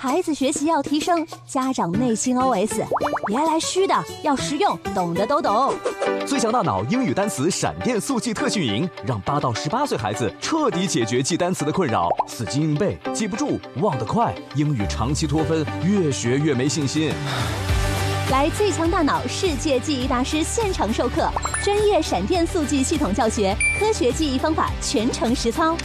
孩子学习要提升，家长内心 OS： 别来虚的，要实用，懂的都懂。 最强大脑英语单词闪电速记特训营，让8到18岁孩子彻底解决记单词的困扰，死记硬背，记不住，忘得快，英语长期脱分，越学越没信心。 来最强大脑世界记忆大师现场授课，专业闪电速记系统教学，科学记忆方法全程实操。